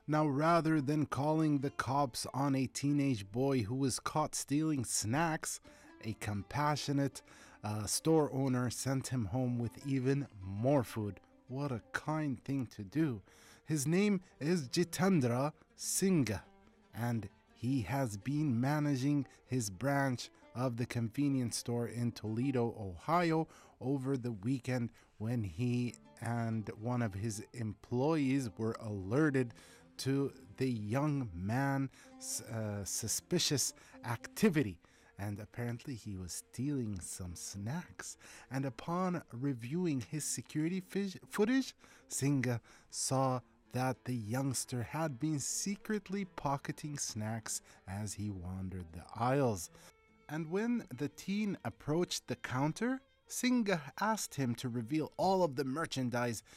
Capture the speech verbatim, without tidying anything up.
Now, rather than calling the cops on a teenage boy who was caught stealing snacks, a compassionate uh, store owner sent him home with even more food. What a kind thing to do. His name is Jitendra Singh, and he has been managing his branch of the convenience store in Toledo, Ohio, over the weekend when he and one of his employees were alerted to the young man's uh, suspicious activity. And apparently, he was stealing some snacks. And upon reviewing his security fish- footage, Singh saw that the youngster had been secretly pocketing snacks as he wandered the aisles. And when the teen approached the counter, Singh asked him to reveal all of the merchandise